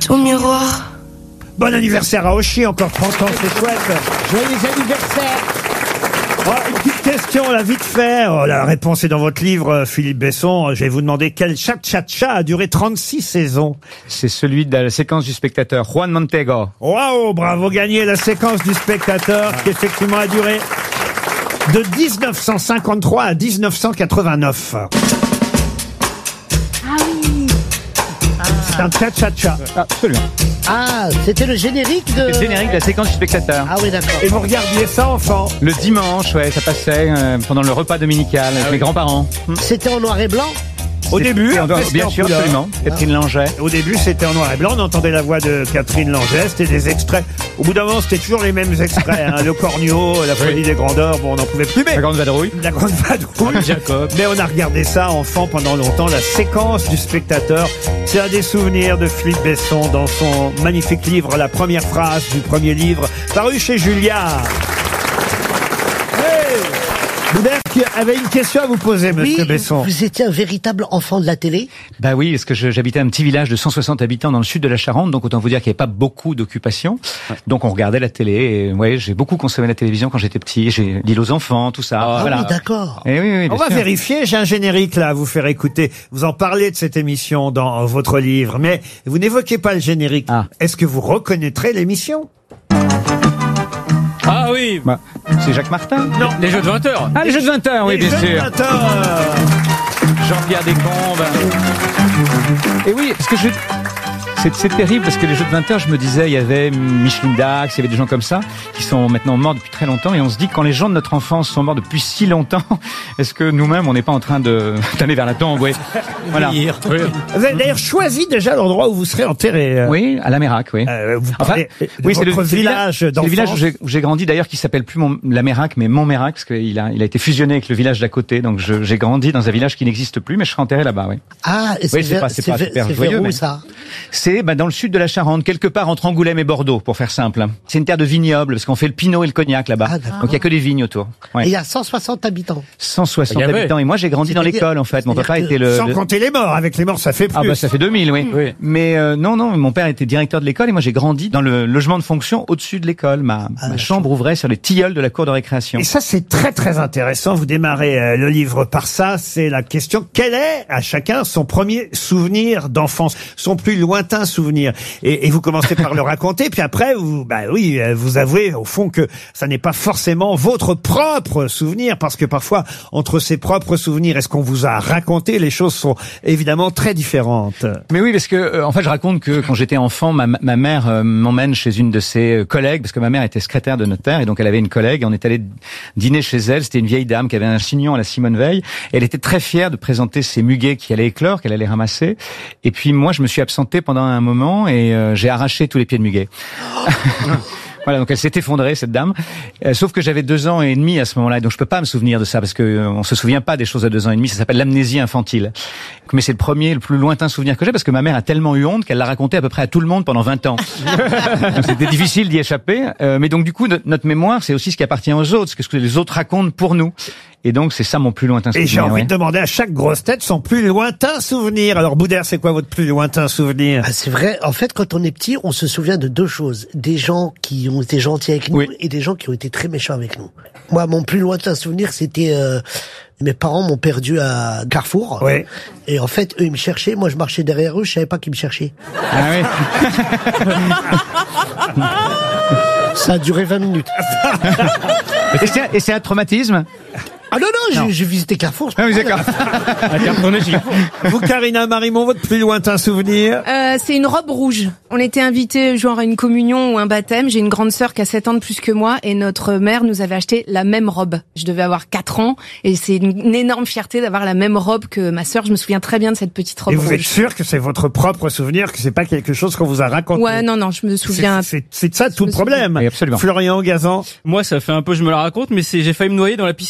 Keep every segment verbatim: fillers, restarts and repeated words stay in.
Ton miroir. Bon anniversaire à Oshi, encore trente ans, c'est chouette. Joyeux anniversaire. Oh, une petite question, là, vite fait. Oh, la réponse est dans votre livre, Philippe Besson. Je vais vous demander quel cha-cha-cha a duré trente-six saisons. C'est celui de la séquence du spectateur, Juan Montego. Waouh, bravo, gagné la séquence du spectateur, qui effectivement a duré de dix-neuf cent cinquante-trois à dix-neuf cent quatre-vingt-neuf. Ah oui. C'est un cha-cha-cha. Absolument. Ah, c'était le générique de... Le générique de la séquence du spectateur. Ah oui, d'accord. Et vous regardiez ça, enfant? Le dimanche, ouais, ça passait euh, pendant le repas dominical avec mes grands-parents. C'était en noir et blanc. Au début, C'était en- après, c'était bien en sûr, couleur. absolument. Catherine Langeais. Au début, c'était en noir et blanc. On entendait la voix de Catherine Langeais. C'était des extraits. Au bout d'un moment, c'était toujours les mêmes extraits. Hein. Le Cornio, la folie des grandeurs. Bon, on n'en pouvait plus. Mais La grande vadrouille. la grande vadrouille. Jacob. Mais on a regardé ça, enfant, pendant longtemps. La séquence du spectateur. C'est un des souvenirs de Philippe Besson dans son magnifique livre, La première phrase du premier livre, paru chez Julliard. Hey Boudère qui avait une question à vous poser, monsieur Oui, Besson. vous étiez un véritable enfant de la télé. Bah oui, parce que je- j'habitais un petit village de cent soixante habitants dans le sud de la Charente, donc autant vous dire qu'il n'y avait pas beaucoup d'occupation. Donc on regardait la télé, et ouais, j'ai beaucoup consommé la télévision quand j'étais petit. J'ai l'île aux enfants, tout ça. Ah voilà. oui, d'accord. Et oui, oui, On bien va sûr. vérifier, j'ai un générique là à vous faire écouter. Vous en parlez de cette émission dans votre livre, mais vous n'évoquez pas le générique. Ah. Est-ce que vous reconnaîtrez l'émission? Ah oui, Bah, c'est Jacques Martin. Non. les jeux de vingt heures. Ah, les jeux de vingt heures, oui, Les bien jeux de sûr. vingt heures. Jean-Pierre Descombes. Et oui, parce que je... C'est, c'est terrible parce que les jeux de vingt heures, je me disais, il y avait Micheline Dax, il y avait des gens comme ça qui sont maintenant morts depuis très longtemps, et on se dit, quand les gens de notre enfance sont morts depuis si longtemps, est-ce que nous-mêmes, on n'est pas en train de d'aller vers la tombe? Oui. Voilà. Oui. Vous avez d'ailleurs choisi déjà l'endroit où vous serez enterré. euh. Oui, à la Mérac, oui. Euh, vous Enfin, parlez de oui, c'est le, votre c'est le village c'est le d'enfance. village où j'ai, où j'ai grandi, d'ailleurs, qui s'appelle plus mon, la Mérac, mais Montmérac, parce qu'il a, il a été fusionné avec le village d'à côté. Donc, je- j'ai grandi dans un village qui n'existe plus, mais je serai enterré là-bas, oui. Ah, et c'est Oui, c'est vers- pas- c'est c'est pas vers- super c'est joyeux, vers où mais- ça? C'est bah, dans le sud de la Charente, quelque part entre Angoulême et Bordeaux, pour faire simple. C'est une terre de vignobles, parce qu'on fait le pinot et le cognac là-bas. Ah, d'accord. Donc il y a que des vignes autour. Et Ouais. il y a cent soixante habitants. cent soixante Il y avait. habitants. Et moi, j'ai grandi dans C'est-à-dire- l'école, en fait. Mon c'est-à-dire papa que- était le... Sans le- compter les morts. Avec les morts, ça fait plus. Ah bah ça fait deux mille, oui. Oui. Mais euh, non, non, mon père était directeur de l'école et moi j'ai grandi dans le logement de fonction au-dessus de l'école. Ma, Ah, ma chambre ouvrait sur les tilleuls de la cour de récréation. Et ça, c'est très très intéressant. Vous démarrez euh, le livre par ça. C'est la question: quel est à chacun son premier souvenir d'enfance, son plus lointain souvenir? Et, et vous commencez par le raconter, puis après, vous, bah oui, euh, vous avouez au fond que ça n'est pas forcément votre propre souvenir, parce que parfois, entre ses propres souvenirs et ce qu'on vous a raconté, les choses sont évidemment très différentes. Mais oui, parce que euh, en fait, je raconte que quand j'étais enfant, ma, ma mère euh, m'emmène chez une de ses euh, collègues, parce que ma mère était secrétaire de notaire, et donc elle avait une collègue, et on est allé dîner chez elle. C'était une vieille dame qui avait un chignon à la Simone Veil, et elle était très fière de présenter ses muguets qui allaient éclore, qu'elle allait ramasser. Et puis moi, je me suis absenté pendant un moment, et euh, j'ai arraché tous les pieds de muguet. Voilà, donc elle s'est effondrée, cette dame. Euh, sauf que j'avais deux ans et demi à ce moment-là, donc je peux pas me souvenir de ça, parce que euh, on se souvient pas des choses à deux ans et demi. Ça s'appelle l'amnésie infantile. Mais c'est le premier, le plus lointain souvenir que j'ai, parce que ma mère a tellement eu honte qu'elle l'a raconté à peu près à tout le monde pendant vingt ans. Donc c'était difficile d'y échapper. Euh, mais donc du coup, notre, notre mémoire, c'est aussi ce qui appartient aux autres, ce que les autres racontent pour nous. Et donc c'est ça mon plus lointain Et souvenir. j'ai envie ouais. de demander à chaque grosse tête son plus lointain souvenir. Alors Boudère, c'est quoi votre plus lointain souvenir? Ah, c'est vrai. En fait, quand on est petit, on se souvient de deux choses. Des gens qui ont été gentils avec nous Oui. et des gens qui ont été très méchants avec nous. Moi, mon plus lointain souvenir, c'était... Euh, mes parents m'ont perdu à Carrefour. Ouais. Et en fait, eux, ils me cherchaient. Moi, je marchais derrière eux. Je savais pas qu'ils me cherchaient. Ah oui. Ça a duré vingt minutes. et, c'est, et c'est un traumatisme? Ah non, non, j'ai, j'ai visité Carrefour. Ah oui, d'accord. Vous, Karina Marimon, votre plus lointain souvenir? Euh, c'est une robe rouge. On était invités genre à une communion ou un baptême. J'ai une grande sœur qui a sept ans de plus que moi et notre mère nous avait acheté la même robe. Je devais avoir quatre ans et c'est une, une énorme fierté d'avoir la même robe que ma sœur. Je me souviens très bien de cette petite robe Et vous rouge. êtes sûr que c'est votre propre souvenir, que c'est pas quelque chose qu'on vous a raconté? Ouais, non, non, je me souviens. C'est, c'est, c'est de ça tout me le problème. Oui, absolument. Florian Gazan. Moi, ça fait un peu, je me la raconte, mais c'est, j'ai failli me noyer dans la piscine de Claude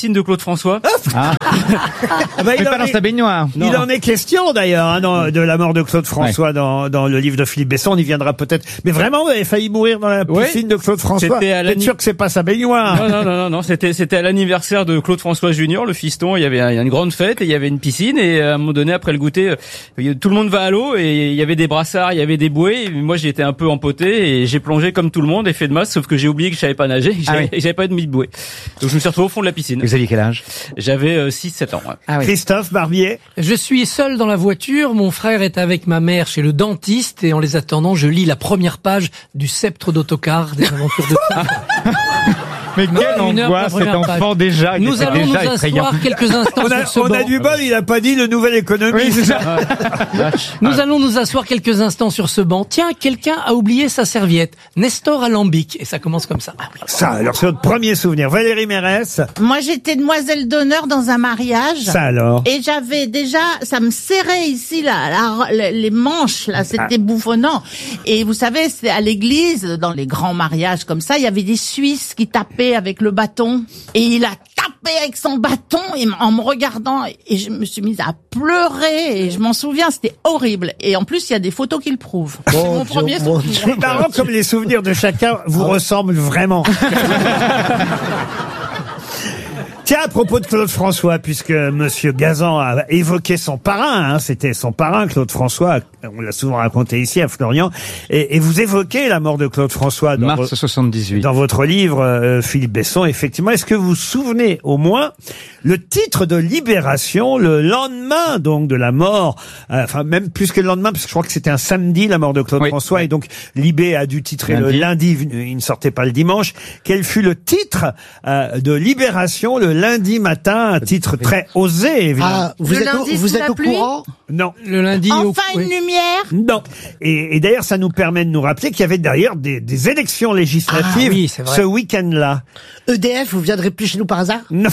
François. Ah bah, Mais il, pas en dans est, sa baignoire. il en est question d'ailleurs hein, dans- de la mort de Claude François Ouais. dans, dans le livre de Philippe Besson. On y viendra peut-être. Mais vraiment, vous avez failli mourir dans la Oui. piscine de Claude François. C'était à Vous êtes l'anni- sûr que c'est pas sa baignoire? Non, non, non, non, non. C'était, c'était à l'anniversaire de Claude François Junior, le fiston. Il y avait un- une grande fête et il y avait une piscine et à un moment donné, après le goûter, euh, tout le monde va à l'eau et il y avait des brassards, il y avait des bouées. Et moi, j'étais un peu empoté et j'ai plongé comme tout le monde et fait de masse, sauf que j'ai oublié que je savais pas nager et que Ah j'avais, oui. et j'avais pas de de bouée. Donc je me suis retrouvé au fond de la piscine. Vous aviez quel âge? J'avais euh, six sept ans. Ouais. Ah Christophe Barbier. Je suis seul dans la voiture, mon frère est avec ma mère chez le dentiste et en les attendant, je lis la première page du Sceptre d'autocar des aventures de Mais quelle Une heure angoisse, pour la cet première enfant page. déjà, il Nous était allons nous déjà effrayant. asseoir quelques instants On a, sur ce on a banc. du bol, il a pas dit le nouvel économiste. Oui, c'est ça. Nous allons nous asseoir quelques instants sur ce banc. Tiens, quelqu'un a oublié sa serviette. Nestor Alambic. Et ça commence comme ça. Ah oui. Ça, alors c'est votre premier souvenir. Valérie Mérès. Moi, j'étais demoiselle d'honneur dans un mariage. Ça alors. Et j'avais déjà, ça me serrait ici, là, la- la- les manches, là, c'était bouffonnant. Et vous savez, c'est à l'église, dans les grands mariages comme ça, il y avait des Suisses qui tapaient avec le bâton. Et il a tapé avec son bâton et en me regardant, et je me suis mise à pleurer. Et je m'en souviens, c'était horrible. Et en plus, il y a des photos qui le prouvent. C'est Mon mon Dieu, premier mon souvenir. C'est marrant comme les souvenirs de chacun vous ressemblent vraiment. Tiens, à propos de Claude François, puisque Monsieur Gazan a évoqué son parrain, hein, c'était son parrain, Claude François, on l'a souvent raconté ici à Florian, et, et vous évoquez la mort de Claude François dans, Mars vo- soixante-dix-huit. dans votre livre, euh, Philippe Besson, effectivement. Est-ce que vous vous souvenez au moins le titre de Libération, le lendemain donc de la mort, euh, enfin même plus que le lendemain, parce que je crois que c'était un samedi la mort de Claude Oui. François, et donc Libé a dû titrer le Lundi. lundi, il ne sortait pas le dimanche. Quel fut le titre euh, de Libération le lundi matin, un titre très osé évidemment. Ah, vous Le êtes au, lundi vous sous êtes la au pluie courant? Non. Le lundi au... Enfin, une oui. lumière. Non. Et, et d'ailleurs, ça nous permet de nous rappeler qu'il y avait d'ailleurs des, des élections législatives Ah oui, c'est vrai. ce week-end-là. E D F, vous viendrez plus chez nous par hasard? Non.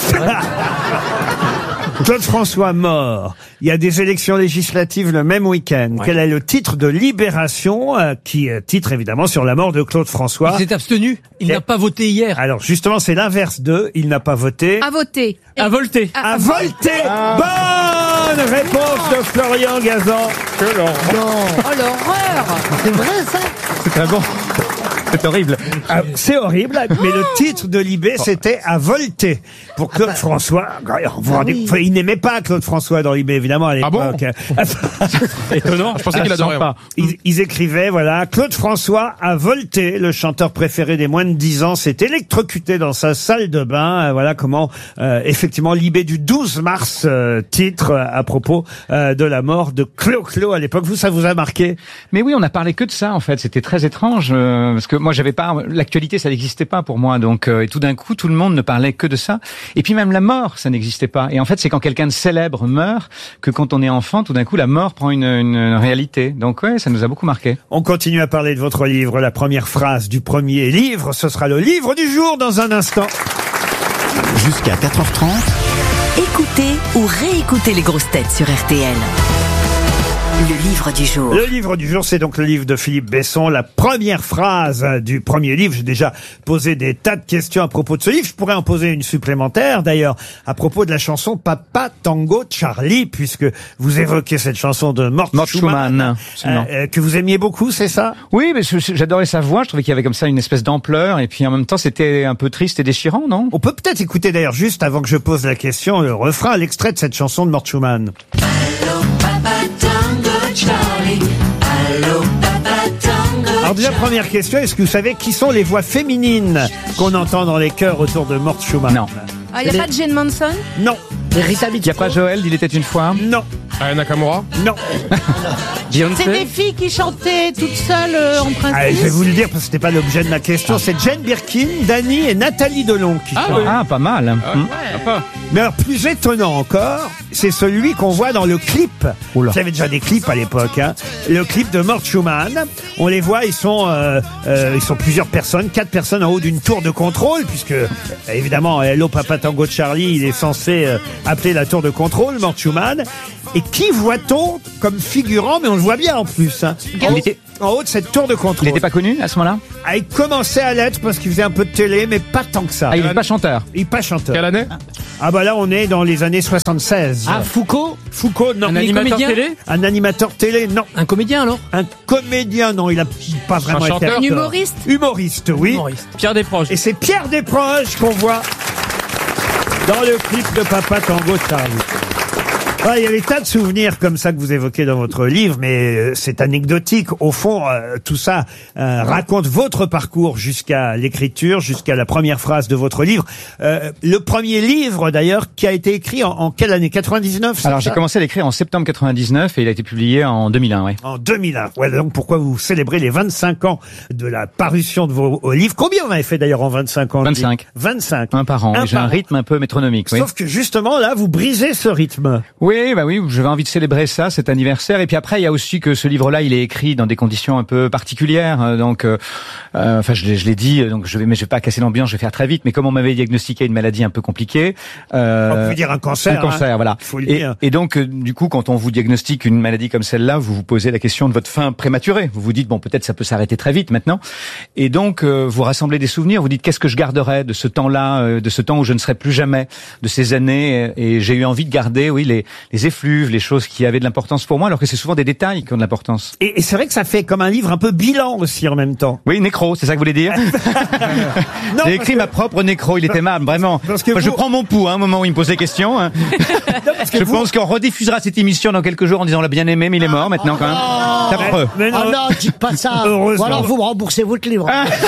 Claude François mort. Il y a des élections législatives le même week-end. Quel est le titre de Libération, euh, qui euh, titre évidemment sur la mort de Claude François? Il s'est abstenu. Il Et- n'a pas voté hier. Alors justement, c'est l'inverse de il n'a pas voté. À voter. À volter. A volté. Bonne réponse de Florian Gazan. Oh l'horreur. C'est vrai, ça? C'est très bon. C'est horrible. Ah, c'est horrible, mais le titre de Libé, c'était à volter pour Claude François. Vous vous rendez- oui. enfin, il n'aimait pas Claude François dans Libé, évidemment, à l'époque. Étonnant. Je pensais qu'il adorait. pas. Ils, ils écrivaient, voilà, Claude François a volté, le chanteur préféré des moins de dix ans, s'est électrocuté dans sa salle de bain. Euh, Voilà comment, euh, effectivement, Libé du douze mars, euh, titre euh, à propos euh, de la mort de Clo-Clo à l'époque. Vous, ça vous a marqué? Mais oui, on a parlé que de ça en fait. C'était très étrange euh, parce que moi, j'avais pas l'actualité, ça n'existait pas pour moi. Donc, euh, et tout d'un coup, tout le monde ne parlait que de ça. Et puis même la mort, ça n'existait pas. Et en fait, c'est quand quelqu'un de célèbre meurt que quand on est enfant, tout d'un coup, la mort prend une, une, une réalité. Donc ouais, ça nous a beaucoup marqué. On continue à parler de votre livre. La première phrase du premier livre, ce sera le livre du jour dans un instant. Jusqu'à quatre heures trente, Écoutez ou réécoutez les grosses têtes sur R T L. Le livre du jour. Le livre du jour, c'est donc le livre de Philippe Besson. La première phrase du premier livre. J'ai déjà posé des tas de questions à propos de ce livre. Je pourrais en poser une supplémentaire, d'ailleurs, à propos de la chanson Papa Tango Charlie, puisque vous évoquez cette chanson de Mort Mort Schumann, Schumann, absolument. euh, euh, que vous aimiez beaucoup, c'est ça? Oui, mais je- je- j'adorais sa voix. Je trouvais qu'il y avait comme ça une espèce d'ampleur. Et puis en même temps, c'était un peu triste et déchirant, non? On peut peut-être écouter d'ailleurs, juste avant que je pose la question, le refrain, l'extrait de cette chanson de Mort Schumann. Alors déjà, première question, est-ce que vous savez qui sont les voix féminines qu'on entend dans les chœurs autour de Mort Schumann? Non. Ah, il n'y a pas de Jane Manson? Non, Les Rita Il n'y a pas Joël, il était une fois. non, Aya Nakamura. non. C'est des filles qui chantaient toutes seules euh, en princesse. Allez, je vais vous le dire parce que c'était pas l'objet de ma question. C'est Jane Birkin, Dany et Nathalie Delon qui Ah, chantent. ah, pas mal. Hmm. Mais alors, plus étonnant encore, c'est celui qu'on voit dans le clip. Oula. Vous avez déjà des clips à l'époque, hein. Le clip de Mort Schumann. On les voit, ils sont, euh, euh, ils sont plusieurs personnes, quatre personnes en haut d'une tour de contrôle, puisque, euh, évidemment, Hello Papa Tango Charlie, il est censé euh, appeler la tour de contrôle, Mort Schumann. Et qui voit-on comme figurant, mais on le voit bien en plus, hein, en, Il était- en haut de cette tour de contrôle. Il n'était pas connu à ce moment-là? Ah, il commençait à l'être parce qu'il faisait un peu de télé, mais pas tant que ça. Ah, il n'est pas chanteur. Il est pas chanteur. Quelle année? Ah bah là, on est dans les années soixante-seize. Ah, Foucault? Foucault, non. Un Les animateur comédiens télé? Un animateur télé, non. Un comédien alors? Un comédien, non. Il a pas vraiment été chanteur? acteur. Un humoriste? Humoriste, oui. Humoriste. Pierre Desproges. Et c'est Pierre Desproges qu'on voit dans le clip de Papa Tango Charlie. Ah, il y a des tas de souvenirs comme ça que vous évoquez dans votre livre, mais euh, c'est anecdotique. Au fond, euh, tout ça euh, raconte votre parcours jusqu'à l'écriture, jusqu'à la première phrase de votre livre. Euh, le premier livre, d'ailleurs, qui a été écrit en, en quelle année? quatre-vingt-dix-neuf c'est Alors j'ai ça commencé à l'écrire en septembre quatre-vingt-dix-neuf et il a été publié en deux mille un, oui. En deux mille un. Ouais, donc pourquoi vous célébrez les vingt-cinq ans de la parution de vos, vos livres? Combien vous avez fait d'ailleurs en vingt-cinq ans? vingt-cinq. vingt-cinq. Un par an. Un Et J'ai par un an. rythme un peu métronomique, oui. Sauf que justement, là, vous brisez ce rythme. Oui, bah oui, j'avais envie de célébrer ça, cet anniversaire. Et puis après, il y a aussi que ce livre-là, il est écrit dans des conditions un peu particulières. Donc, euh, euh, enfin, je, l'ai- je l'ai dit. Donc, je vais, mais je vais pas casser l'ambiance. Je vais faire très vite. Mais comme on m'avait diagnostiqué une maladie un peu compliquée, euh, On peut dire un cancer. un cancer, hein. voilà. Faut le Et, dire. et donc, euh, du coup, quand on vous diagnostique une maladie comme celle-là, vous vous posez la question de votre fin prématurée. Vous vous dites bon, peut-être ça peut s'arrêter très vite maintenant. Et donc, euh, vous rassemblez des souvenirs. Vous dites qu'est-ce que je garderai de ce temps-là, euh, de ce temps où je ne serai plus jamais, de ces années. Et j'ai eu envie de garder, oui, les, les effluves, les choses qui avaient de l'importance pour moi, alors que c'est souvent des détails qui ont de l'importance. Et, et c'est vrai que ça fait comme un livre un peu bilan aussi en même temps. Oui, nécro, c'est ça que vous voulez dire? Non, J'ai parce écrit que- ma propre nécro, il est aimable, vraiment. Parce que Enfin, Je vous- prends mon pouls, hein, au moment où il me pose des questions. Hein. Non, parce que Je vous- pense qu'on rediffusera cette émission dans quelques jours en disant on l'a bien aimé, mais il est mort maintenant quand même. C'est affreux. Mais non, Ah non, dites pas ça. Heureusement. Ou alors vous me remboursez votre livre.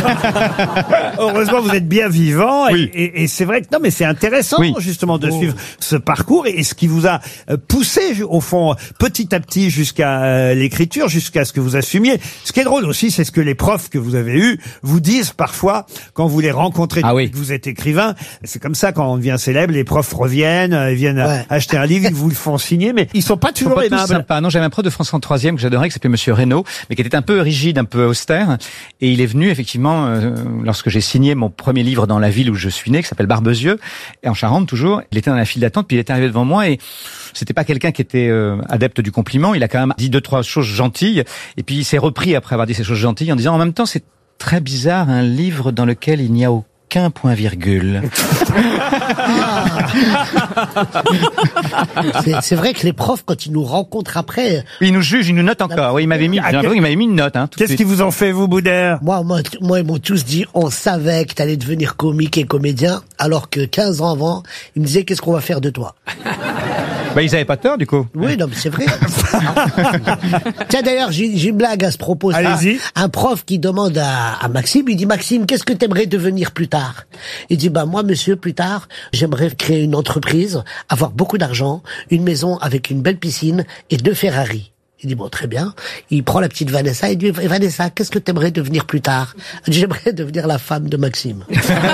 heureusement, vous êtes bien vivant. Et, Oui. et- et c'est vrai que non, mais c'est intéressant Oui. justement de suivre ce parcours et, et ce qui vous a euh, poussé au fond petit à petit jusqu'à euh, l'écriture, jusqu'à ce que vous assumiez. Ce qui est drôle aussi, c'est ce que les profs que vous avez eus vous disent parfois quand vous les rencontrez. Ah depuis oui. que vous êtes écrivain. C'est comme ça quand on devient célèbre, les profs reviennent, euh, ils viennent euh, Ouais. acheter un livre, ils vous le font signer, mais ils sont pas Ils sont toujours pas tous aimables. sympas. Non, j'avais un prof de France en troisième que j'adorais, qui s'appelait Monsieur Reynaud, mais qui était un peu rigide, un peu austère. Et il est venu effectivement euh, lorsque j'ai signé mon premier livre dans la ville où je suis né, qui s'appelle Barbezieux, et en Charente toujours. Il était dans la file d'attente, puis il est arrivé devant moi et c'était pas quelqu'un qui était euh, adepte du compliment. Il a quand même dit deux trois choses gentilles, et puis il s'est repris après avoir dit ces choses gentilles en disant en même temps c'est très bizarre un livre dans lequel il n'y a aucun point virgule. C'est- C'est vrai que les profs, quand ils nous rencontrent après, Il nous juge, il nous note encore. Oui, il m'avait mis, j'ai l'impression qu'il m'avait mis une note. Hein, tout de Qu'est-ce suite. qu'ils vous ont fait, vous, Boudère? moi, moi, moi, ils m'ont tous dit, on savait que t'allais devenir comique et comédien, alors que quinze ans avant, ils me disaient, qu'est-ce qu'on va faire de toi? Bah, ils avaient pas tort, du coup. Oui, non, mais c'est vrai. Tiens, d'ailleurs, j'ai j'ai une blague à ce propos. ça. Allez-y. Un prof qui demande à, à Maxime, il dit, Maxime, qu'est-ce que t'aimerais devenir plus tard? Il dit, bah, moi, monsieur, plus tard, j'aimerais créer une entreprise, avoir beaucoup d'argent, une maison avec une belle piscine et deux Ferrari. Il dit, bon, très bien. Il prend la petite Vanessa et dit, Vanessa, qu'est-ce que t'aimerais devenir plus tard? Elle dit, j'aimerais devenir la femme de Maxime.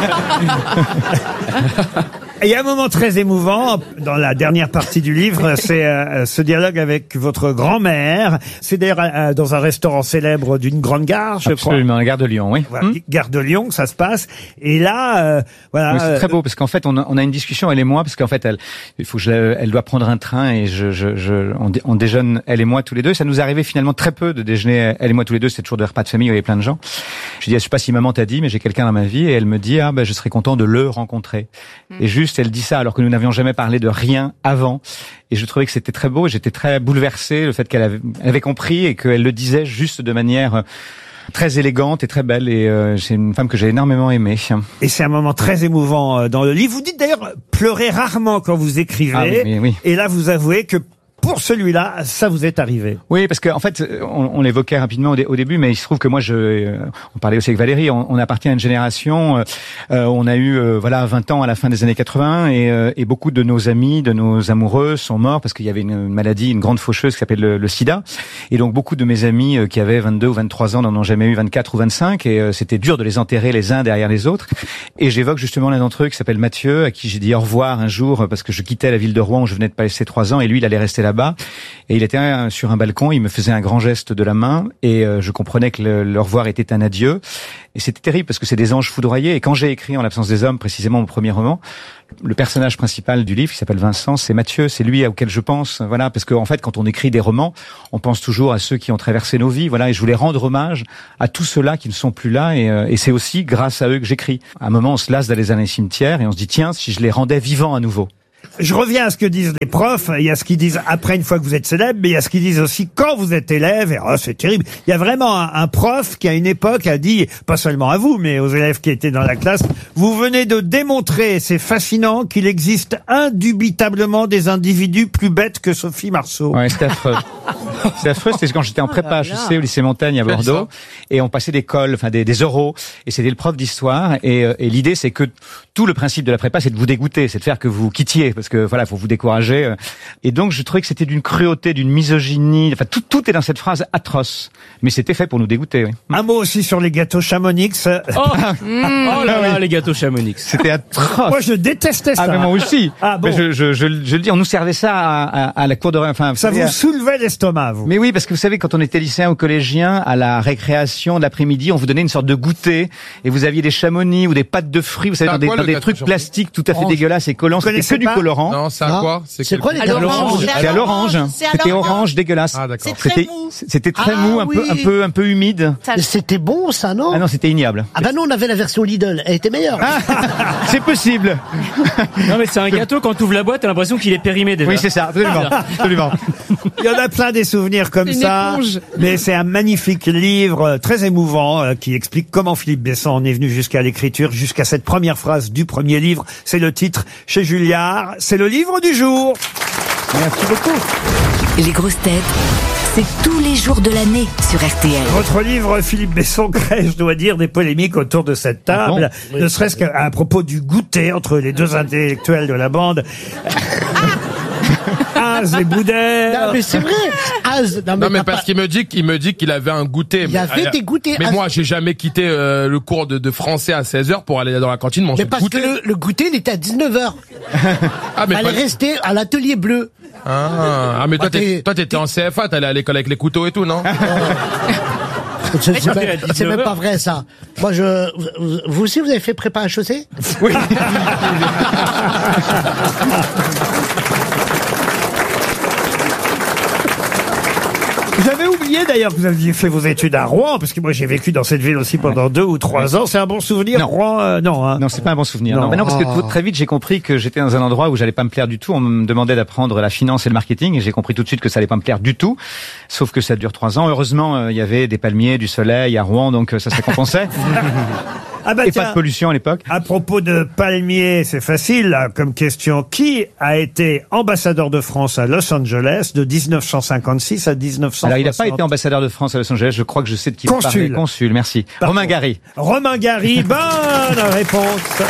Il y a un moment très émouvant dans la dernière partie du livre, c'est euh, ce dialogue avec votre grand-mère. C'est d'ailleurs euh, dans un restaurant célèbre d'une grande gare, je crois. Absolument, la gare de Lyon, oui. Voilà, Hmm. gare de Lyon, que ça se passe. Et là, euh, voilà. Oui, c'est très euh, beau parce qu'en fait on a, on a une discussion elle et moi parce qu'en fait elle il faut que je, la- elle doit prendre un train et je, je, je on, dé- on déjeune elle et moi tous les deux. Ça nous arrivait finalement très peu de déjeuner elle et moi tous les deux. C'est toujours des repas de famille où il y avait plein de gens. Je dis je sais pas si maman t'a dit mais j'ai quelqu'un dans ma vie et elle me dit ah ben je serais content de le rencontrer. Et juste elle dit ça alors que nous n'avions jamais parlé de rien avant. Et je trouvais que c'était très beau. Et j'étais très bouleversé le fait qu'elle avait, elle avait compris et qu'elle le disait juste de manière euh, très élégante et très belle. Et euh, c'est une femme que j'ai énormément aimée. Et c'est un moment très émouvant euh, dans le livre. Vous dites d'ailleurs pleurer rarement quand vous écrivez. Ah oui, oui, oui. Et là, vous avouez que pour celui-là, ça vous est arrivé. Oui, parce qu'en en fait, on, on l'évoquait rapidement au, dé, au début, mais il se trouve que moi, je, euh, on parlait aussi avec Valérie, on, on appartient à une génération, euh, euh, on a eu euh, voilà vingt ans à la fin des années quatre-vingts, et, euh, et beaucoup de nos amis, de nos amoureux sont morts parce qu'il y avait une, une maladie, une grande faucheuse qui s'appelle le, le sida, et donc beaucoup de mes amis euh, qui avaient vingt-deux ou vingt-trois ans n'en ont jamais eu vingt-quatre ou vingt-cinq, et euh, c'était dur de les enterrer les uns derrière les autres. Et j'évoque justement l'un d'entre eux qui s'appelle Mathieu, à qui j'ai dit au revoir un jour parce que je quittais la ville de Rouen où je venais de passer trois ans, et lui, il allait rester là là-bas. Et il était un- sur un balcon, il me faisait un grand geste de la main et euh, je comprenais que le, le revoir était un adieu. Et c'était terrible parce que c'est des anges foudroyés. Et quand j'ai écrit En l'absence des hommes, précisément mon premier roman, le personnage principal du livre, qui s'appelle Vincent, c'est Mathieu, c'est lui auquel je pense. Voilà, parce qu'en en fait, quand on écrit des romans, on pense toujours à ceux qui ont traversé nos vies. Voilà, et je voulais rendre hommage à tous ceux-là qui ne sont plus là. Et, euh, et c'est aussi grâce à eux que j'écris. À un moment, on se lasse d'aller dans les cimetières et on se dit tiens, si je les rendais vivants à nouveau. Je reviens à ce que disent les profs. Il y a ce qu'ils disent après une fois que vous êtes célèbre, mais il y a ce qu'ils disent aussi quand vous êtes élève. Et oh, c'est terrible. Il y a vraiment un, un prof qui à une époque a dit, pas seulement à vous, mais aux élèves qui étaient dans la classe, vous venez de démontrer, c'est fascinant, qu'il existe indubitablement des individus plus bêtes que Sophie Marceau. Ouais, c'était affreux. C'était affreux, c'était quand j'étais en prépa H E C au lycée Montaigne à Bordeaux, et on passait des cols, enfin des, des oraux, et c'était le prof d'histoire, et, euh, et l'idée c'est que tout le principe de la prépa c'est de vous dégoûter, c'est de faire que vous quittiez, parce que voilà, faut vous décourager. euh. Et donc je trouvais que c'était d'une cruauté, d'une misogynie, enfin tout, tout est dans cette phrase atroce, mais c'était fait pour nous dégoûter. Oui. Un mot aussi sur les gâteaux Chamonix. Oh, oh là là, les gâteaux Chamonix. C'était atroce. Moi je détestais ça. Ah mais moi aussi. Ah bon. Mais je, je, je, je le dis, on nous servait ça à, à, à la cour de, enfin Ça vous soulevait l'estomac, vous. Mais oui, parce que vous savez, quand on était lycéen ou collégien, à la récréation de l'après-midi, on vous donnait une sorte de goûter, et vous aviez des chamonix ou des pâtes de fruits, vous savez, C'est à dans des, quoi, dans le des gâteau trucs chamonix plastiques tout à fait Orange. dégueulasses et collants. Vous C'était que connaissez du pas colorant. Non, c'est à Non. quoi? C'est quel- quoi les À gâteaux l'orange. C'était à l'orange. C'est à C'était l'orange. orange, dégueulasse. Ah, d'accord. C'est très C'était, mou. c'était très Ah, mou, un oui. peu, un peu, un peu humide. Mais c'était bon, ça, non? Ah non, c'était ignoble. Ah bah non, on avait la version Lidl. Elle était meilleure. C'est possible. Non mais c'est un gâteau, quand tu ouvres la boîte, t'as l'impression qu'il est périmé déjà. Oui, c'est ça, absolument, absolument. Il y en a plein des souvenirs comme C'est une ça. éponge. Mais c'est un magnifique livre, euh, très émouvant, euh, qui explique comment Philippe Besson en est venu jusqu'à l'écriture, jusqu'à cette première phrase du premier livre. C'est le titre chez Julliard. C'est le livre du jour. Merci beaucoup. Les grosses têtes, c'est tous les jours de l'année sur R T L. Votre livre, Philippe Besson, crée, je dois dire, des polémiques autour de cette table. Ah Ne serait-ce qu'à à propos du goûter entre les deux intellectuels de la bande. Az et Boudère. Non, mais c'est vrai. Az, non, mais, Non mais t'as parce pas- qu'il me dit qu'il me dit qu'il avait un goûter. Il y avait Mais- des goûters. Mais Az- moi j'ai jamais quitté euh, le cours de, de français à seize heures pour aller dans la cantine manger Mais le parce goûter. que le, le goûter, il était à dix-neuf heures. Ah mais, Fallait pas- rester à l'atelier bleu. ah, ah, mais toi Ah, t'es- t'es- toi t'étais en C F A, t'allais à l'école avec les couteaux et tout, non? C'est c'est à même, c'est dix-neuf même heures. pas vrai, ça. Moi, je, vous, vous aussi, vous avez fait prépa H E C? Oui. J'avais oublié d'ailleurs que vous aviez fait vos études à Rouen, parce que moi j'ai vécu dans cette ville aussi pendant deux ou trois ans. C'est un bon souvenir, Non. Rouen euh, Non, hein. Non, c'est pas un bon souvenir. Non. Non, mais non, parce que Oh. tout- très vite, j'ai compris que j'étais dans un endroit où j'allais pas me plaire du tout. On me demandait d'apprendre la finance et le marketing, et j'ai compris tout de suite que ça allait pas me plaire du tout. Sauf que ça dure trois ans. Heureusement, euh, il y avait des palmiers, du soleil à Rouen, donc euh, ça se compensait. Ah bah Et tiens, pas de pollution à l'époque. à propos de palmiers, c'est facile là, comme question. Qui a été ambassadeur de France à Los Angeles de dix-neuf cent cinquante-six à dix-neuf cent soixante? Alors, il n'a pas été ambassadeur de France à Los Angeles. Je crois que je sais de qui vous Consul. parlez. Consul, merci. Pardon. Romain Gary. Romain Gary, bonne réponse.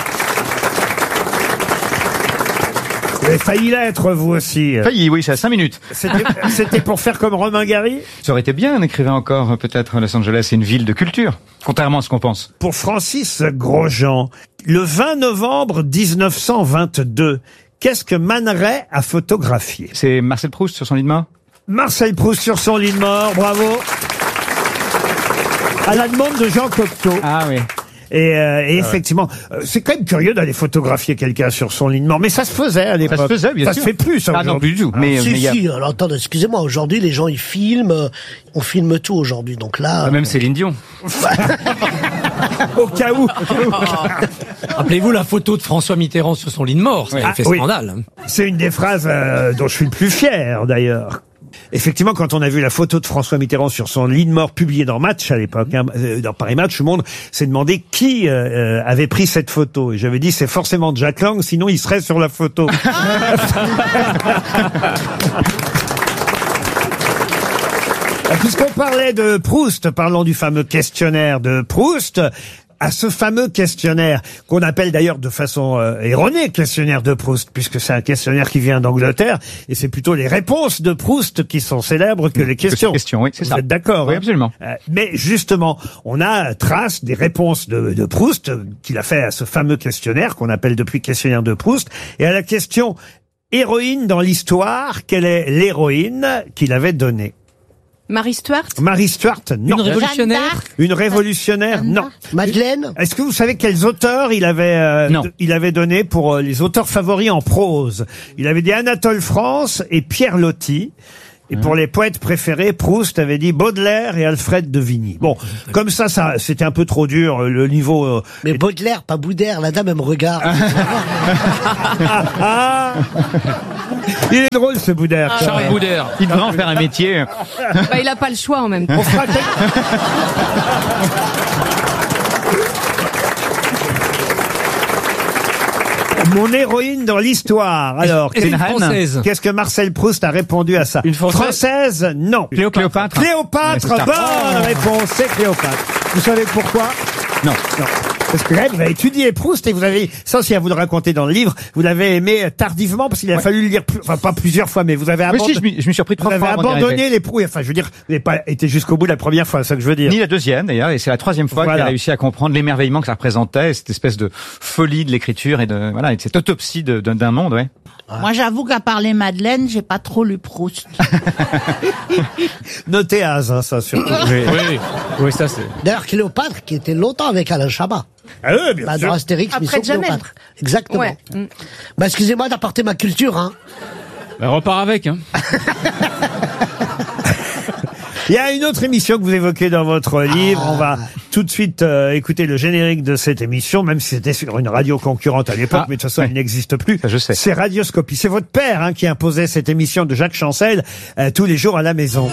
Vous avez failli l'être, vous aussi. Failli, oui, c'est à cinq minutes. C'était c'était pour faire comme Romain Gary? Ça aurait été bien, on écrivait encore, euh, peut-être, Los Angeles, c'est une ville de culture. Contrairement à ce qu'on pense. Pour Francis Grosjean, le vingt novembre mille neuf cent vingt-deux, qu'est-ce que Man Ray a photographié? C'est Marcel Proust sur son lit de mort? Marcel Proust sur son lit de mort, bravo. À la demande de Jean Cocteau. Ah oui. Et, euh, et effectivement, euh, c'est quand même curieux d'aller photographier quelqu'un sur son lit de mort, mais ça se faisait à l'époque. Ça se faisait, bien Ça sûr. se fait plus, ça, Ah non, aujourd'hui. plus du tout. Mais, si, mais il y a- si, alors attendez, excusez-moi, aujourd'hui, les gens, ils filment, euh, on filme tout aujourd'hui, donc là... Ah, même Céline Dion. Au cas où. Rappelez-vous la photo de François Mitterrand sur son lit de mort, ça Ah, avait fait oui. scandale. C'est une des phrases euh, dont je suis le plus fier, d'ailleurs. Effectivement, quand on a vu la photo de François Mitterrand sur son lit de mort publiée dans Match à l'époque, hein, euh, dans Paris Match, tout le monde s'est demandé qui euh, euh, avait pris cette photo. Et j'avais dit, c'est forcément Jack Lang, sinon il serait sur la photo. Puisqu'on parlait de Proust, parlons du fameux questionnaire de Proust. À ce fameux questionnaire, qu'on appelle d'ailleurs de façon euh, erronée questionnaire de Proust, puisque c'est un questionnaire qui vient d'Angleterre, et c'est plutôt les réponses de Proust qui sont célèbres que les questions. ces questions, oui, c'est Vous ça. êtes d'accord? Oui, hein absolument. Euh, mais justement, on a trace des réponses de, de Proust, euh, qu'il a fait à ce fameux questionnaire, qu'on appelle depuis questionnaire de Proust, et à la question héroïne dans l'histoire, quelle est l'héroïne qu'il avait donnée? Marie Stuart? Marie Stuart, non. Une révolutionnaire? Une révolutionnaire, non. Madeleine? Est-ce que vous savez quels auteurs il avait euh, Non. d- il avait donné pour euh, les auteurs favoris en prose? Il avait dit Anatole France et Pierre Loti. Et pour les poètes préférés, Proust avait dit Baudelaire et Alfred de Vigny. Bon, comme ça, ça, c'était un peu trop dur, le niveau. euh, Mais Baudelaire, pas Boudère, la dame, elle me regarde. Ah il est drôle ce Boudère. quand Charles même. Boudère. Il devrait en faire un métier. Bah, il a pas le choix en même temps. On fera quel- Mon héroïne dans l'histoire. Alors, Est-ce une une reine? française? qu'est-ce que Marcel Proust a répondu à ça? Une Française Non. Cléopâtre. Cléopâtre, Ouais, c'est ça. bonne réponse, c'est Cléopâtre. Vous savez pourquoi? Non. Non. Parce que là, vous avez étudié Proust et vous avez, ça aussi à vous le raconter dans le livre, vous l'avez aimé tardivement parce qu'il a fallu le lire, plus, enfin pas plusieurs fois, mais vous avez Oui, si, abandonné, je m'y je m'y suis repris vous trois avez fois avant d'y abandonné arriver. les Proust. Enfin, je veux dire, vous n'avez pas été jusqu'au bout la première fois, c'est ça que je veux dire. Ni la deuxième d'ailleurs, et c'est la troisième fois Voilà. qu'il a réussi à comprendre l'émerveillement que ça représentait, cette espèce de folie de l'écriture et de voilà, et de cette autopsie de- de- d'un monde, ouais. Moi, j'avoue qu'à part les Madeleine, j'ai pas trop lu Proust. Notez Az, hein, ça surtout. Oui, oui, oui, ça c'est. D'ailleurs, Cléopâtre, qui était longtemps avec Alain Chabat. Ah oui, bien Bah, sûr. dans Astérix, Après Mission Jamel. Cléopâtre. Exactement. Ouais. Mm. Bah, excusez-moi d'apporter ma culture, hein. Bah, repart avec, hein. Il y a une autre émission que vous évoquez dans votre livre. On va tout de suite euh, écouter le générique de cette émission, même si c'était sur une radio concurrente à l'époque, Ah, mais de toute façon, ouais. elle n'existe plus. Ça, je sais. C'est Radioscopie. C'est votre père hein, qui imposait cette émission de Jacques Chancel euh, tous les jours à la maison.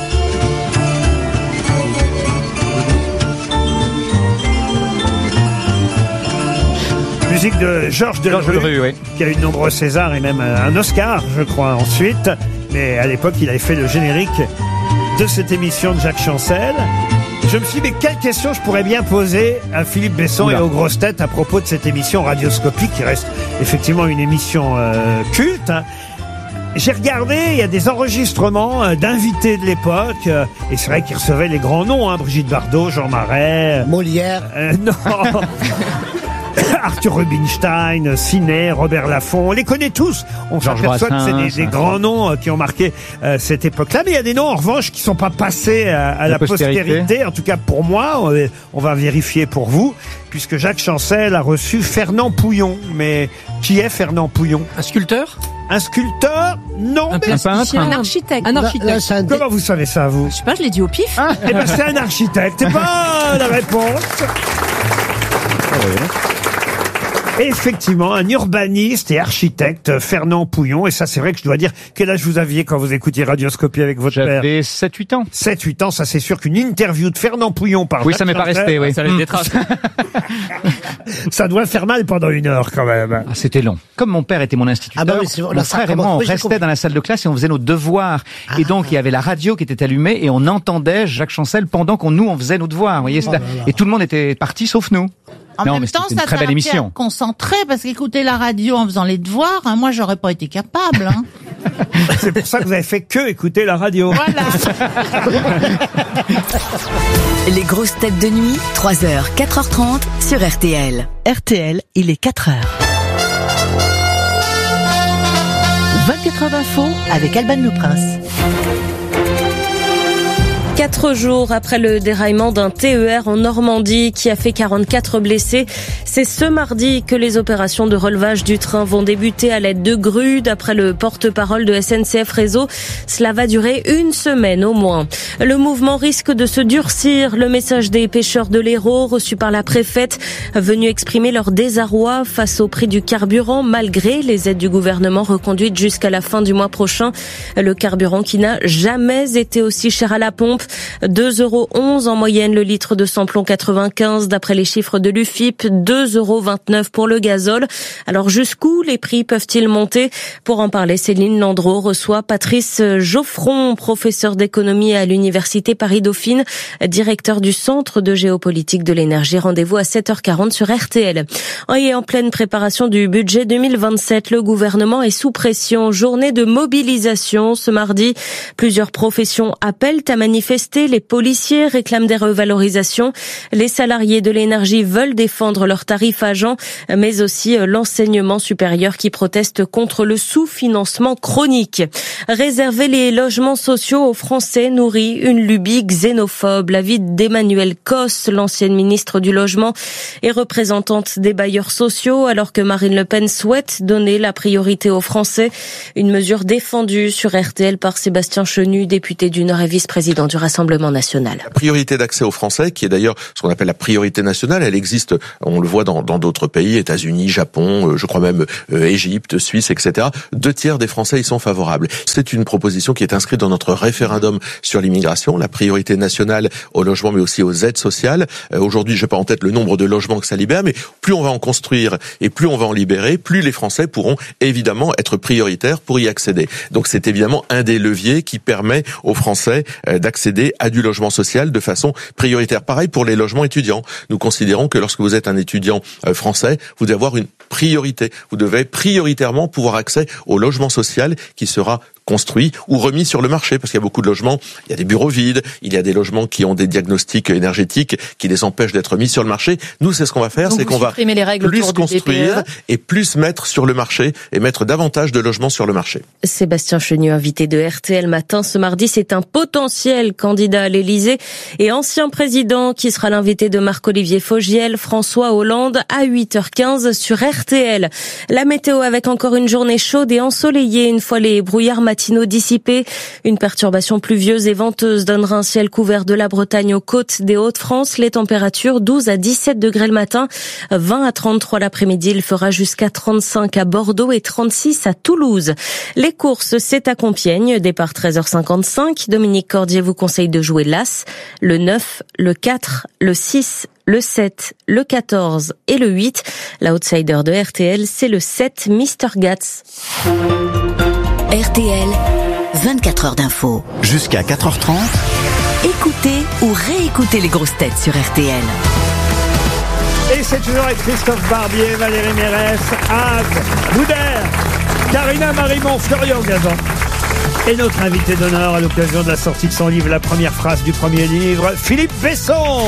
Musique de Georges Georges Delerue, Delerue, oui. qui a eu de nombreux Césars et même un Oscar, je crois, ensuite. Mais à l'époque, il avait fait le générique de cette émission de Jacques Chancel. Je me suis dit, mais quelle question je pourrais bien poser à Philippe Besson Oula. et aux grosses têtes à propos de cette émission Radioscopie, qui reste effectivement une émission euh, culte. hein. J'ai regardé, il y a des enregistrements euh, d'invités de l'époque, euh, et c'est vrai qu'ils recevaient les grands noms, hein, Brigitte Bardot, Jean Marais, Molière. euh, non. Arthur Rubinstein, Ciné, Robert Laffont, on les connaît tous. On Georges s'aperçoit que c'est des, Brassens. des grands noms euh, qui ont marqué euh, cette époque-là. Mais il y a des noms, en revanche, qui sont pas passés à, à la, La postérité. postérité. En tout cas, pour moi, on, va- on va vérifier pour vous, puisque Jacques Chancel a reçu Fernand Pouillon. Mais qui est Fernand Pouillon? Un sculpteur? Un sculpteur? Non. Un mais plasticien? Un architecte. Un Là, là, architecte. c'est un dé- comment vous savez ça, vous? Je sais pas, je l'ai dit au pif. Eh ben, c'est un architecte. Bonne réponse. Effectivement, un urbaniste et architecte, Fernand Pouillon. Et ça, c'est vrai que je dois dire, quel âge vous aviez quand vous écoutiez Radioscopie avec votre père? J'avais sept huit ans. sept huit ans, ça c'est sûr qu'une interview de Fernand Pouillon par Oui, Jacques ça m'est pas Chancel, resté, oui. Ça laisse Hmm. des traces. ça doit faire mal pendant une heure quand même. Ah, c'était long. Comme mon père était mon instituteur, Ah bah oui, c'est vrai, mon là, ça frère et moi, commence. on Oui, j'ai restait compris. dans la salle de classe et on faisait nos devoirs. Et donc, il y avait la radio qui était allumée et on entendait Jacques Chancel pendant qu'on nous, on faisait nos devoirs. Vous voyez, c'était- et tout le monde était parti sauf nous. En Non, même mais temps, c'était une ça très t'a belle appris émission. à te concentrer, parce qu'écouter la radio en faisant les devoirs, hein, moi, j'aurais pas été capable. Hein. C'est pour ça que vous avez fait que écouter la radio. Voilà. Les grosses têtes de nuit, trois heures, quatre heures trente sur R T L. R T L, il est quatre heures. vingt-quatre heures d'info avec Alban Le Prince. Quatre jours après le déraillement d'un T E R en Normandie qui a fait quarante-quatre blessés, c'est ce mardi que les opérations de relevage du train vont débuter à l'aide de grues. D'après le porte-parole de S N C F Réseau, cela va durer une semaine au moins. Le mouvement risque de se durcir. Le message des pêcheurs de l'Hérault reçu par la préfète, venu exprimer leur désarroi face au prix du carburant malgré les aides du gouvernement reconduites jusqu'à la fin du mois prochain. Le carburant qui n'a jamais été aussi cher à la pompe. deux euros onze en moyenne le litre de samplon quatre-vingt-quinze d'après les chiffres de l'U F I P, deux euros vingt-neuf pour le gazole. Alors jusqu'où les prix peuvent-ils monter? Pour en parler, Céline Landreau reçoit Patrice Geoffron, professeur d'économie à l'Université Paris-Dauphine, directeur du Centre de géopolitique de l'énergie. Rendez-vous à sept heures quarante sur R T L. Et en pleine préparation du budget deux mille vingt-sept, le gouvernement est sous pression. Journée de mobilisation ce mardi. Plusieurs professions appellent à manifester manifesté, les policiers réclament des revalorisations, les salariés de l'énergie veulent défendre leurs tarifs agents, mais aussi l'enseignement supérieur qui proteste contre le sous-financement chronique. Réserver les logements sociaux aux Français nourrit une lubie xénophobe. L'avis d'Emmanuelle Cos, l'ancienne ministre du Logement et représentante des bailleurs sociaux, alors que Marine Le Pen souhaite donner la priorité aux Français. Une mesure défendue sur R T L par Sébastien Chenu, député du Nord et vice-président du Rassemblement national. La priorité d'accès aux Français, qui est d'ailleurs ce qu'on appelle la priorité nationale, elle existe, on le voit dans dans d'autres pays, États-Unis, Japon, je crois même euh, Égypte, Suisse, et cetera. Deux tiers des Français y sont favorables. C'est une proposition qui est inscrite dans notre référendum sur l'immigration, la priorité nationale au logement, mais aussi aux aides sociales. Euh, aujourd'hui, je n'ai pas en tête le nombre de logements que ça libère, mais plus on va en construire et plus on va en libérer, plus les Français pourront évidemment être prioritaires pour y accéder. Donc c'est évidemment un des leviers qui permet aux Français euh, d'accéder à du logement social de façon prioritaire. Pareil pour les logements étudiants. Nous considérons que lorsque vous êtes un étudiant euh, français, vous devez avoir une priorité. Vous devez prioritairement pouvoir accès au logement social qui sera construit ou remis sur le marché, parce qu'il y a beaucoup de logements, il y a des bureaux vides, il y a des logements qui ont des diagnostics énergétiques qui les empêchent d'être mis sur le marché. Nous, c'est ce qu'on va faire, Donc c'est qu'on va les règles plus autour du construire D P E. et plus mettre sur le marché et mettre davantage de logements sur le marché. Sébastien Chenu, invité de R T L Matin ce mardi, c'est un potentiel candidat à l'Élysée et ancien président qui sera l'invité de Marc-Olivier Fogiel, François Hollande à huit heures quinze sur R T L. La météo avec encore une journée chaude et ensoleillée une fois les brouillards matinaux dissipés. Une perturbation pluvieuse et venteuse donnera un ciel couvert de la Bretagne aux côtes des Hauts-de-France. Les températures douze à dix-sept degrés le matin, vingt à trente-trois l'après-midi. Il fera jusqu'à trente-cinq à Bordeaux et trente-six à Toulouse. Les courses, c'est à Compiègne. Départ treize heures cinquante-cinq. Dominique Cordier vous conseille de jouer l'As, le neuf, le quatre, le six, le sept, le quatorze et le huit. L'outsider de R T L, c'est le sept, Mister Gats. R T L, vingt-quatre heures d'info. Jusqu'à quatre heures trente. Écoutez ou réécoutez les grosses têtes sur R T L. Et c'est toujours avec Christophe Barbier, Valérie Mérès, Az, Boudère, Karina Marimon, Florian Gazan. Et notre invité d'honneur à l'occasion de la sortie de son livre, la première phrase du premier livre, Philippe Besson.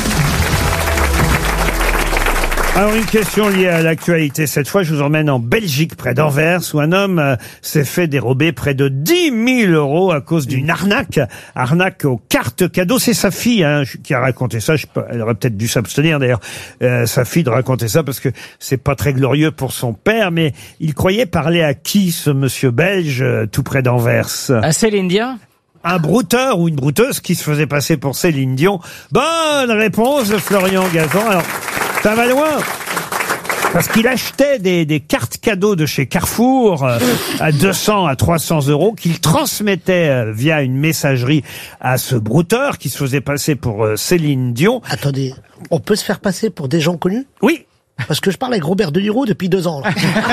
Alors une question liée à l'actualité. Cette fois, je vous emmène en Belgique, près d'Anvers, où un homme euh, s'est fait dérober près de dix mille euros à cause d'une arnaque. Arnaque aux cartes cadeaux. C'est sa fille hein, qui a raconté ça. Je sais pas, elle aurait peut-être dû s'abstenir d'ailleurs, euh, sa fille, de raconter ça, parce que c'est pas très glorieux pour son père. Mais il croyait parler à qui, ce monsieur belge, euh, tout près d'Anvers? À Céline Dion? Un brouteur ou une brouteuse qui se faisait passer pour Céline Dion. Bonne réponse de Florian Gazan. Alors, ça va loin. Parce qu'il achetait des, des cartes cadeaux de chez Carrefour euh, à deux cents à trois cents euros qu'il transmettait euh, via une messagerie à ce brouteur qui se faisait passer pour euh, Céline Dion. Attendez, on peut se faire passer pour des gens connus? Oui. Parce que je parle avec Robert De Niro depuis deux ans. Là.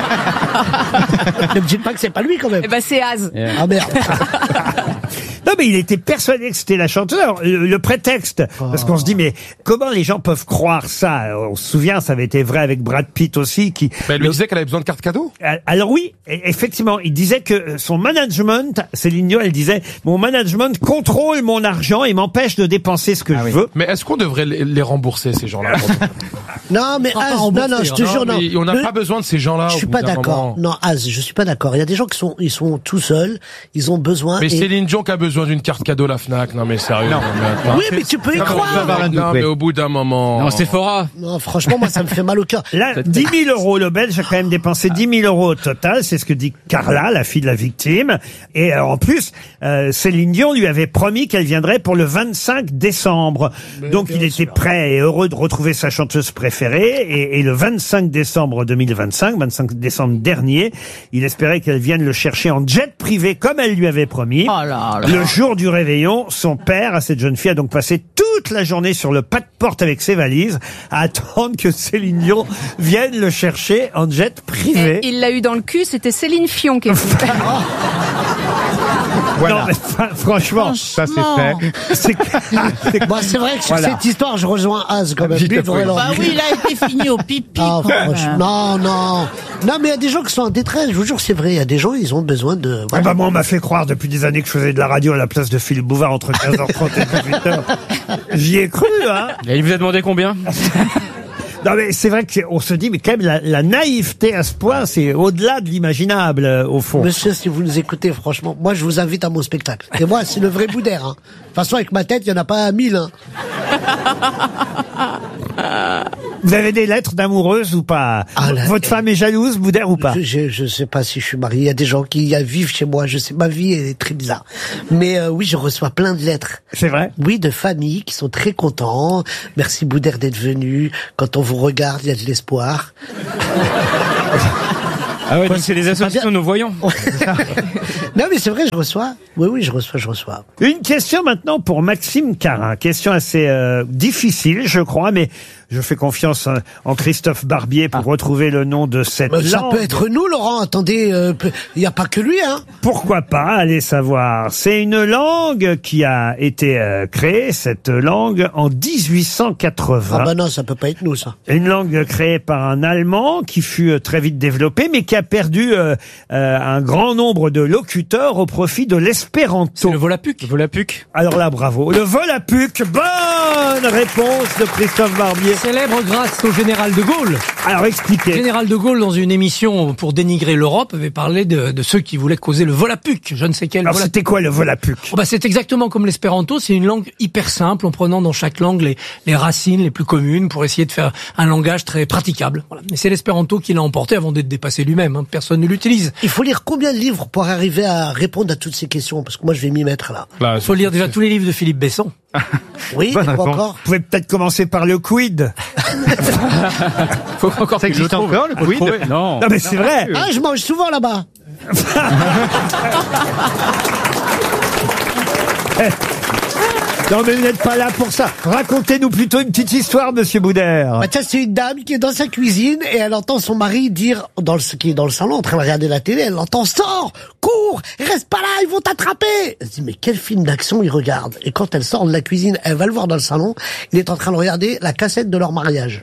Ne me dites pas que c'est pas lui quand même. Eh ben c'est Az. Yeah. Ah merde. Non mais il était persuadé que c'était la chanteuse. Alors, le, le prétexte, oh. Parce qu'on se dit mais comment les gens peuvent croire ça? On se souvient, ça avait été vrai avec Brad Pitt aussi. Qui mais elle lui disait qu'elle avait besoin de cartes cadeaux. Alors oui, effectivement, il disait que son management, Céline Dion, elle disait mon management contrôle mon argent et m'empêche de dépenser ce que ah je oui. veux. Mais est-ce qu'on devrait les rembourser ces gens-là? Non mais Az, non non, je te non, jure non. On n'a le... pas besoin de ces gens-là. Je suis pas d'accord. Non Az, je suis pas d'accord. Il y a des gens qui sont ils sont tout seuls, ils ont besoin. Mais et... Céline Dion qui a besoin d'une carte cadeau la Fnac, non mais sérieux. Non. Mais oui mais tu peux y non, croire. Non mais au bout d'un moment. Non Sephora. Non franchement moi ça me fait mal au cœur. Là dix mille euros, le Belge a quand même dépensé dix mille euros au total, c'est ce que dit Carla, la fille de la victime. Et euh, en plus, euh, Céline Dion lui avait promis qu'elle viendrait pour le vingt-cinq décembre. Mais donc il était sûr. prêt et heureux de retrouver sa chanteuse préférée. Et, et le vingt-cinq décembre deux mille vingt-cinq, vingt-cinq décembre dernier, il espérait qu'elle vienne le chercher en jet privé comme elle lui avait promis. Oh là là. Le jour du réveillon, son père, à cette jeune fille, a donc passé toute la journée sur le pas de porte avec ses valises à attendre que Céline Dion vienne le chercher en jet privé. Et il l'a eu dans le cul, c'était Céline Fion qui est venue. Non, mais enfin, franchement, Ça, c'est fait. c'est c'est- Bon, c'est vrai que sur Voilà. cette histoire, je rejoins Az quand même. Vite, Lui, oui. vraiment. Bah oui, il a été fini au pipi. Ah, quand même. franchement, non, non. Non, mais il y a des gens qui sont en détresse. Je vous jure, c'est vrai. Il y a des gens, ils ont besoin de. Ah Voilà. bah moi, on m'a fait croire depuis des années que je faisais de la radio à la place de Philippe Bouvard entre quinze heures trente et dix-huit heures. J'y ai cru, hein. Et il vous a demandé combien? Non mais c'est vrai qu'on se dit, mais quand même, la, la naïveté à ce point, c'est au-delà de l'imaginable, euh, au fond. Monsieur, si vous nous écoutez, franchement, moi, je vous invite à mon spectacle. Et moi, c'est le vrai Boudère. Hein. De toute façon, avec ma tête, il n'y en a pas mille. Hein. Vous avez des lettres d'amoureuses ou pas? Ah, là, Votre femme est jalouse, Boudère, ou pas? Je, je, je sais pas si je suis marié. Il y a des gens qui y vivent chez moi. Je sais, ma vie est très bizarre. Mais euh, oui, je reçois plein de lettres. C'est vrai? Oui, de familles qui sont très contents. Merci Boudère d'être venu. Quand on vous regarde, il y a de l'espoir. Ah ouais, donc c'est les associations de nos voyants. Non, mais c'est vrai, je reçois. Oui, oui, je reçois, je reçois. Une question maintenant pour Maxime Carin. Question assez euh, difficile, je crois, mais je fais confiance euh, en Christophe Barbier pour retrouver le nom de cette Mais ça langue. peut être nous, Laurent. Attendez, euh, peu- il n'y a pas que lui, hein. Pourquoi pas, allez savoir. C'est une langue qui a été euh, créée, cette langue, en dix-huit cent quatre-vingts. Ah bah non, ça peut pas être nous, ça. Une langue créée par un Allemand qui fut euh, très vite développée, mais qui a perdu euh, euh, un grand nombre de locuteurs au profit de l'espéranto. Le Volapük. Le Volapük. Alors là, bravo. Le Volapük, bonne réponse de Christophe Barbier. Célèbre grâce au général de Gaulle. Alors Le expliquez. général de Gaulle, dans une émission pour dénigrer l'Europe, avait parlé de, de ceux qui voulaient causer le Volapük. Je ne sais quel Alors Volapük. c'était quoi le Volapük? Oh bah c'est exactement comme l'espéranto, c'est une langue hyper simple en prenant dans chaque langue les, les racines les plus communes pour essayer de faire un langage très praticable. Voilà. Mais c'est l'espéranto qui l'a emporté avant d'être dépassé lui-même. Hein. Personne ne l'utilise. Il faut lire combien de livres pour arriver à répondre à toutes ces questions? Parce que moi, je vais m'y mettre, là. Il faut lire déjà tous les livres de Philippe Besson. Oui, Bonne et quoi réponse. encore? Vous pouvez peut-être commencer par le quid. Faut encore Ça que je le existe trouve. encore, le Faut quid trouver. Non. Non mais c'est vrai. Ah, je mange souvent là-bas. Non mais vous n'êtes pas là pour ça. Racontez-nous plutôt une petite histoire, monsieur Boudère. Bah tiens, c'est une dame qui est dans sa cuisine et elle entend son mari dire, dans le, qui est dans le salon en train de regarder la télé, elle entend « Sors, cours, reste pas là, ils vont t'attraper !» Elle se dit « Mais quel film d'action il regarde ?» Et quand elle sort de la cuisine, elle va le voir dans le salon, il est en train de regarder la cassette de leur mariage.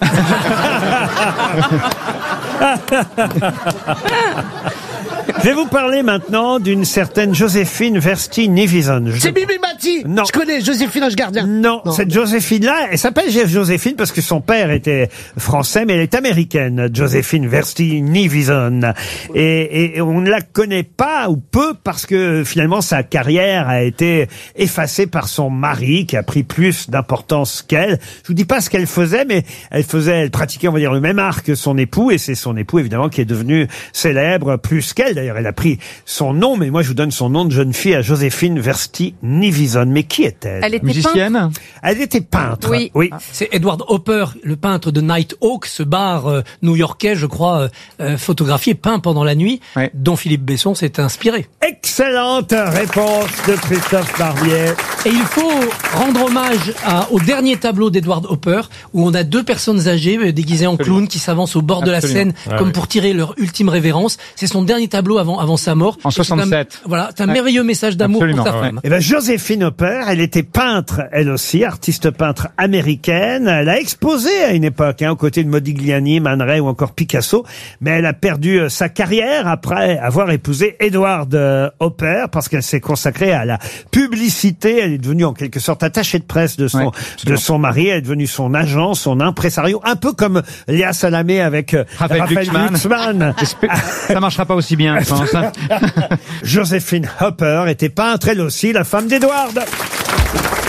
Je vais vous parler maintenant d'une certaine Joséphine Versti-Nivison. Je- C'est Bibi Mati. Non. Je connais Joséphine Ange Gardien. Non, Non. cette Joséphine-là, elle s'appelle Joséphine parce que son père était français, mais elle est américaine, Joséphine Versti-Nivison. Et, et on ne la connaît pas ou peu parce que finalement sa carrière a été effacée par son mari qui a pris plus d'importance qu'elle. Je vous dis pas ce qu'elle faisait, mais elle faisait, elle pratiquait, on va dire, le même art que son époux, et c'est son époux évidemment qui est devenu célèbre plus qu'elle. D'ailleurs, elle a pris son nom, mais moi je vous donne son nom de jeune fille à Joséphine Versti-Nivison. Mais qui est-elle? Elle était Musicienne. Elle était peintre. Oui. oui. C'est Edward Hopper, le peintre de Night Hawk, ce bar euh, new-yorkais, je crois, euh, euh, photographié, peint pendant la nuit, Ouais. dont Philippe Besson s'est inspiré. Excellente réponse de Christophe Barbier. Et il faut rendre hommage à, au dernier tableau d'Edward Hopper, où on a deux personnes âgées euh, déguisées en clown qui s'avancent au bord de la Absolument. scène, comme pour tirer leur ultime révérence. C'est son dernier tableau avant, avant sa mort. En Et c'est un- soixante-sept. Voilà, c'est un Ouais. merveilleux message d'amour pour Absolument, sa ouais. femme. Eh ben, Joséphine Hopper, elle était peintre, elle aussi, artiste peintre américaine. Elle a exposé à une époque, hein, aux côtés de Modigliani, Man Ray ou encore Picasso. Mais elle a perdu euh, sa carrière après avoir épousé Edward euh, Hopper parce qu'elle s'est consacrée à la publicité. Elle est devenue en quelque sorte attachée de presse de son, Ouais, de son mari. Elle est devenue son agent, son impresario. Un peu comme Léa Salamé avec euh, Raphaël Glucksmann. Glucksmann. Ça marchera pas aussi bien, je pense. hein. Joséphine Hopper était peintre, elle aussi, la femme d'Edward.